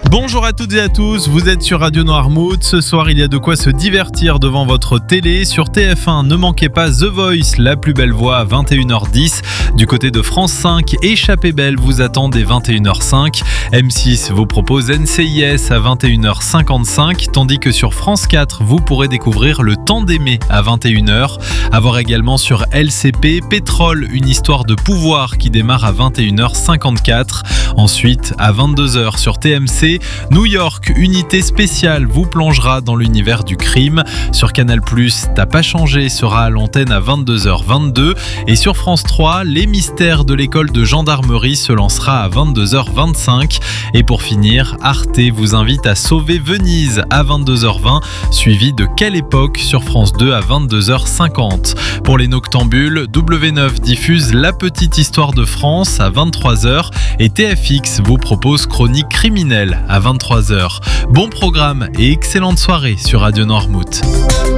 Bonjour à toutes et à tous, vous êtes sur Radio Noirmouth. Ce soir, il y a de quoi se divertir devant votre télé. Sur TF1, ne manquez pas The Voice, la plus belle voix à 21h10. Du côté de France 5, Échappée belle vous attend dès 21h05. M6 vous propose NCIS à 21h55, tandis que sur France 4, vous pourrez découvrir Le Temps d'aimer à 21h. À voir également sur LCP, Pétrole, une histoire de pouvoir qui démarre à 21h54. Ensuite, à 22h sur TMC, New York, unité spéciale, vous plongera dans l'univers du crime. Sur Canal+, T'as pas changé sera à l'antenne à 22h22. Et sur France 3, Les mystères de l'école de gendarmerie se lancera à 22h25. Et pour finir, Arte vous invite à sauver Venise à 22h20, suivi de Quelle époque sur France 2 à 22h50. Pour les noctambules, W9 diffuse La petite histoire de France à 23h et TFX vous propose Chronique criminelle à 23h. Bon programme et excellente soirée sur Radio Noirmouth.